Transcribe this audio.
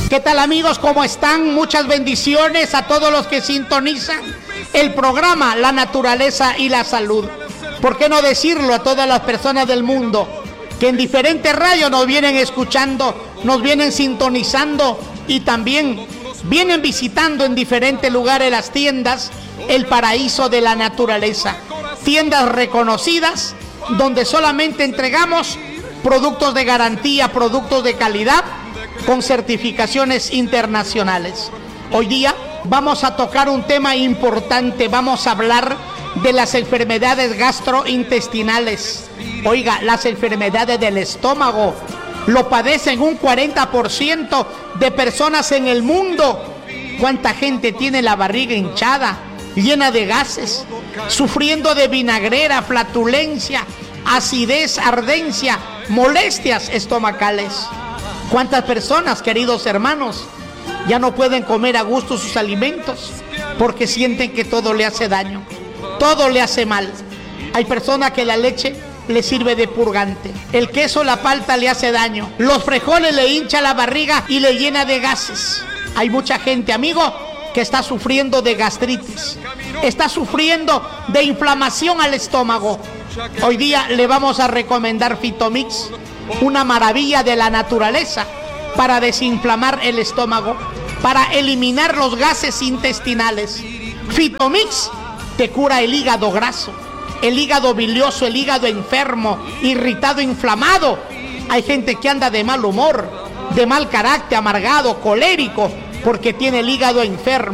¿Qué tal, amigos? ¿Cómo están? Muchas bendiciones a todos los que sintonizan el programa La Naturaleza y la Salud. ¿Por qué no decirlo a todas las personas del mundo que en diferentes radios nos vienen escuchando, nos vienen sintonizando y también vienen visitando en diferentes lugares las tiendas El Paraíso de la Naturaleza? Tiendas reconocidas donde solamente entregamos productos de garantía, productos de calidad con certificaciones internacionales. Hoy día vamos a tocar un tema importante, vamos a hablar de las enfermedades gastrointestinales. Oiga, las enfermedades del estómago lo padecen un 40% de personas en el mundo. ¿Cuánta gente tiene la barriga hinchada, llena de gases, sufriendo de vinagrera, flatulencia, acidez, ardencia, molestias estomacales? ¿Cuántas personas, queridos hermanos, ya no pueden comer a gusto sus alimentos porque sienten que todo le hace daño, todo le hace mal? Hay personas que la leche le sirve de purgante, el queso, la palta le hace daño, los frijoles le hincha la barriga y le llena de gases. Hay mucha gente, amigo, que está sufriendo de gastritis, está sufriendo de inflamación al estómago. Hoy día le vamos a recomendar Fitomix, una maravilla de la naturaleza para desinflamar el estómago, para eliminar los gases intestinales. Fitomix te cura el hígado graso, el hígado bilioso, el hígado enfermo, irritado, inflamado. Hay gente que anda de mal humor, de mal carácter, amargado, colérico, porque tiene el hígado enfermo.